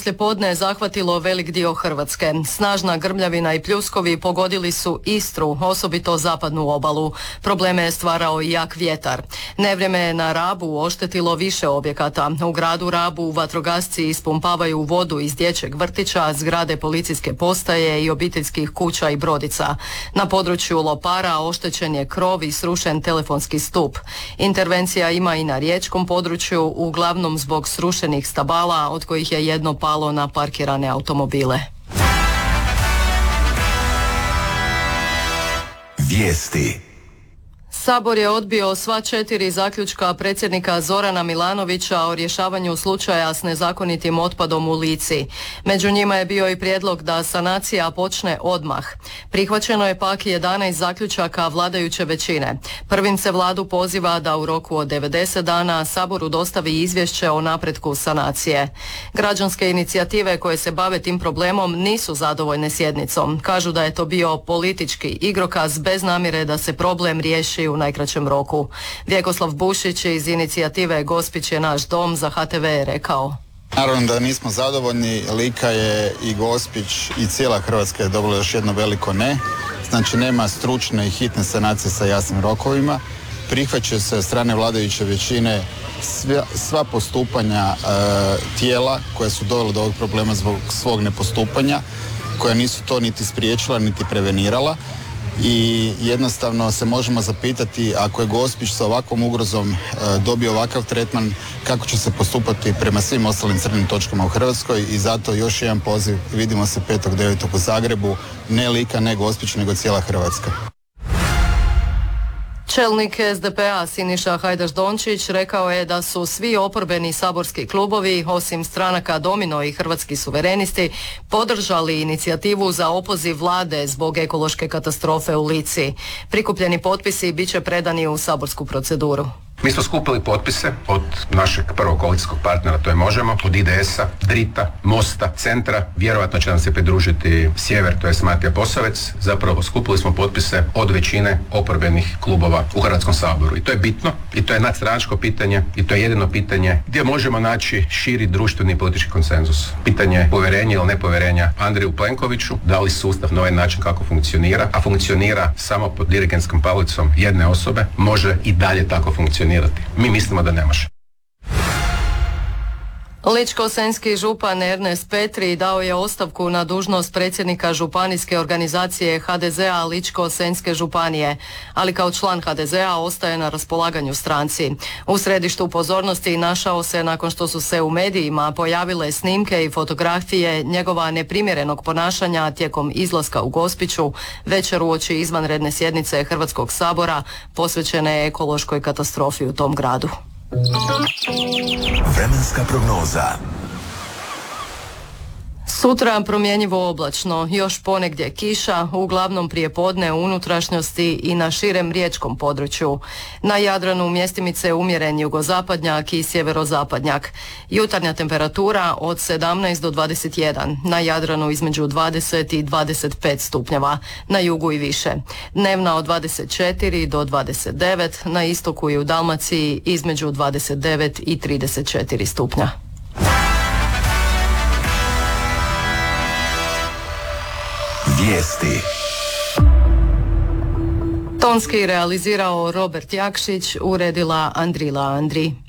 poslijepodne je zahvatilo velik dio Hrvatske. Snažna grmljavina i pljuskovi pogodili su Istru, osobito zapadnu obalu. Probleme je stvarao i jak vjetar. Nevrijeme je na Rabu oštetilo više objekata. U gradu Rabu vatrogasci ispumpavaju vodu iz dječjeg vrtića, zgrade policijske postaje i obiteljskih kuća i brodica. Na području Lopara oštećen je krov i srušen telefonski stup. Intervencija ima i na riječkom području, uglavnom zbog srušenih stabala, od kojih je jedno palo na parkirane automobile. Vijesti. Sabor je odbio sva 4 zaključka predsjednika Zorana Milanovića o rješavanju slučaja s nezakonitim otpadom u Lici. Među njima je bio i prijedlog da sanacija počne odmah. Prihvaćeno je pak 11 zaključaka vladajuće većine. Prvim se vladu poziva da u roku od 90 dana Saboru dostavi izvješće o napretku sanacije. Građanske inicijative koje se bave tim problemom nisu zadovoljne sjednicom. Kažu da je to bio politički igrokaz bez namjere da se problem riješi u najkraćem roku. Vjekoslav Bušić iz inicijative Gospić je naš dom za HTV je rekao: Naravno da nismo zadovoljni, Lika je i Gospić i cijela Hrvatska je dobila još jedno veliko ne. Znači nema stručne i hitne sanacije sa jasnim rokovima. Prihvaća se od strane vladajuće većine sva postupanja tijela koja su dovela do ovog problema zbog svog nepostupanja, koja nisu to niti spriječila niti prevenirala. I jednostavno se možemo zapitati, ako je Gospić sa ovakvom ugrozom dobio ovakav tretman, kako će se postupati prema svim ostalim crnim točkama u Hrvatskoj. I zato još jedan poziv, vidimo se 5.9. u Zagrebu, ne Lika, ne Gospić, nego cijela Hrvatska. Čelnik SDP-a Siniša Hajdaš-Dončić rekao je da su svi oporbeni saborski klubovi, osim stranaka Domino i Hrvatski suverenisti, podržali inicijativu za opoziv vlade zbog ekološke katastrofe u Lici. Prikupljeni potpisi bit će predani u saborsku proceduru. Mi smo skupili potpise od našeg prvog koalicijskog partnera, to je Možemo, od IDS-a, Drita, Mosta, Centra, vjerojatno će nam se pridružiti Sjever, to je Matija Posavec. Zapravo skupili smo potpise od većine oporbenih klubova u Hrvatskom saboru. I to je bitno, i to je nadstranačko pitanje, i to je jedino pitanje gdje možemo naći širi društveni i politički konsenzus. Pitanje povjerenja ili nepovjerenja Andreju Plenkoviću, da li sustav na ovaj način kako funkcionira, a funkcionira samo pod dirigentskom palicom jedne osobe, može i dalje tako funkcionirati. Mi mislimo da ne može. Ličko-senjski župan Ernest Petri dao je ostavku na dužnost predsjednika županijske organizacije HDZ-a Ličko-senjske županije, ali kao član HDZ-a ostaje na raspolaganju stranci. U središtu pozornosti našao se nakon što su se u medijima pojavile snimke i fotografije njegova neprimjerenog ponašanja tijekom izlaska u Gospiću večer uoči izvanredne sjednice Hrvatskog sabora posvećene ekološkoj katastrofi u tom gradu. Vremenska prognoza. Sutra promjenjivo oblačno, još ponegdje kiša, uglavnom prijepodne u unutrašnjosti i na širem riječkom području. Na Jadranu mjestimice umjeren jugozapadnjak i sjeverozapadnjak. Jutarnja temperatura od 17 do 21, na Jadranu između 20 i 25 stupnjeva, na jugu i više. Dnevna od 24 do 29, na istoku i u Dalmaciji između 29 i 34 stupnja. Vijesti. Tonski realizirao Robert Jakšić, uredila Andrila Andri.